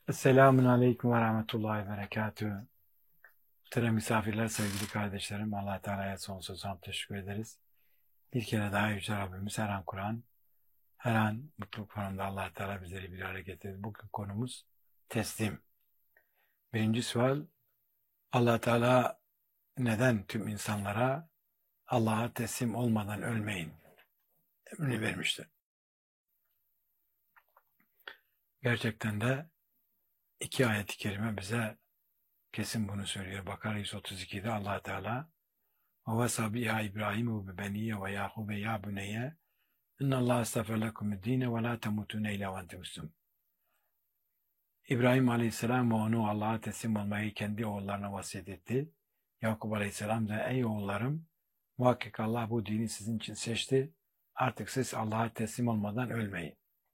Selamun Aleyküm ve Rahmetullahi ve Berekatühü. Muhterem misafirler, sevgili kardeşlerim, Allah Teala'ya sonsuz hamd teşekkür ederiz. Bir kere daha Yüce Rabbimiz her an Kur'an, her an mutluluk konumda Allah Teala bizleri bir araya getirdi. Bugün konumuz teslim. Birinci sual, Allah Teala neden tüm insanlara Allah'a teslim olmadan ölmeyin emrini vermiştir? Gerçekten de iki ayet-i kerime bize kesin bunu söylüyor. Bakara 132'de Allah Teala وَوَسَى بِهَا إِبْرَاهِيمُ وَبَنِيَّ وَيَعْقُوبَ يَا بُنَيَّ اِنَّ اللّٰهَ اسْتَفَى لَكُمُ الدِّينَ وَلَا تَمُوتُنَّ اِلَّا وَاَنْتُمْ مُسْلِمُونَ. İbrahim Aleyhisselam ve onu Allah'a teslim olmayı kendi oğullarına vasiyet etti. Yakup Aleyhisselam da ey oğullarım, muhakkak Allah bu dini sizin için seçti. Artık siz Allah'a teslim olmadan ölmeyin.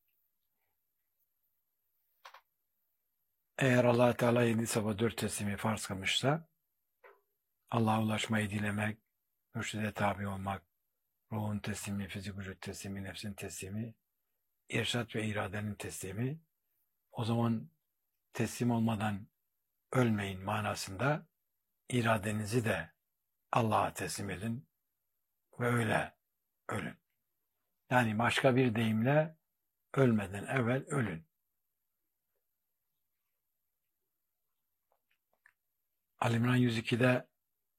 Eğer Allah Teala 7 sabah 4 teslimi farz kılmışsa, Allah'a ulaşmayı dilemek, mürşide tabi olmak, ruhun teslimi, fizik vücut teslimi, nefsin teslimi, irşat ve iradenin teslimi, o zaman teslim olmadan ölmeyin manasında iradenizi de Allah'a teslim edin ve öyle ölün. Yani başka bir deyimle ölmeden evvel ölün. Ali İmran 102'de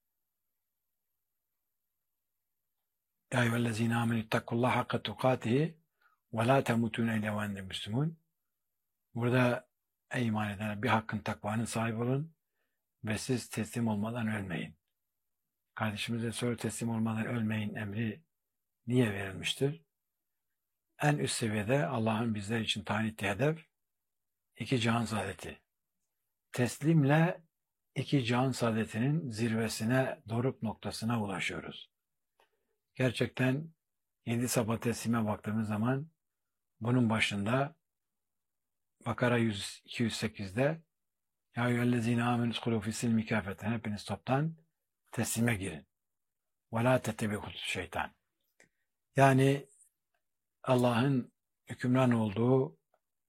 Ya eyyühellezine amenü ittakullaha hakka tukatihi ve la temutune ille ve entum müslümun. Burada ey iman edenler bir hakkın takvanın sahibi olun ve siz teslim olmadan ölmeyin. Kardeşimize soru teslim olmadan ölmeyin emri niye verilmiştir? En üst seviyede Allah'ın bizler için tayin ettiği hedef iki cihan saadeti. Teslimle iki cihan saadetinin zirvesine, doruk noktasına ulaşıyoruz. Gerçekten 7 sabah teslime baktığımız zaman bunun başında Bakara 208'de Ya eyyühellezine amenü udhulû fis-silmi kâfeten, hepiniz toptan teslime girin. Ve lâ tettebi'û şeytan. Yani Allah'ın hükümran olduğu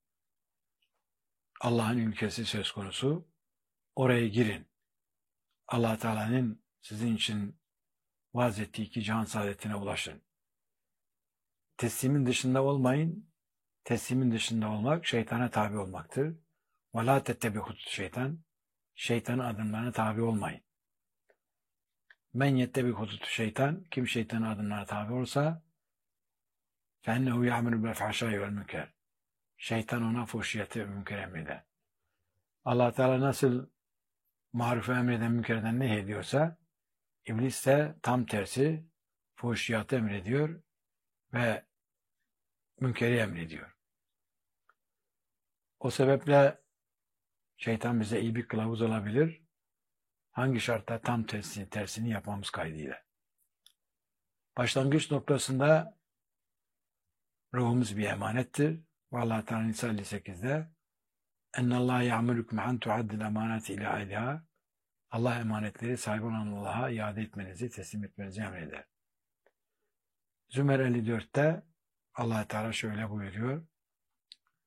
Allah'ın ülkesi söz konusu. Oraya girin. Allah Teala'nın sizin için vaaz ettiği iki cihan saadetine ulaşın. Teslimin dışında olmayın. Teslimin dışında olmak şeytana tabi olmaktır. وَلَا تَتَّبِعُوا şeytan. Şeytanın adımlarına tabi olmayın. Men yettebi hudutu şeytan, kim şeytanın adımlarına tabi olursa فَاَنَّهُ يَعْمِلُ بِالْفَحْشَاءِ وَالْمُنكَرِ. Şeytan ona fuhşiyeti ve münker emreder. Allah Teala nasıl marufu emreden münkerden ne ediyorsa, İblis de tam tersi fuhşiyatı emrediyor ve münkeri emrediyor. O sebeple şeytan bize iyi bir kılavuz olabilir. Hangi şartta tam tersini yapmamız kaydıyla. Başlangıç noktasında ruhumuz bir emanettir. Allah Teala Nisa 58'de اَنَّ اللّٰهَ يَعْمُلُكُمْ عَنْ تُعَدِّ الْاَمَانَاتِ اِلَى اَهْلِهَا. Allah emanetleri sahibi olan Allah'a iade etmenizi, teslim etmenizi emreder. Zümer 54'te Allah Teala şöyle buyuruyor.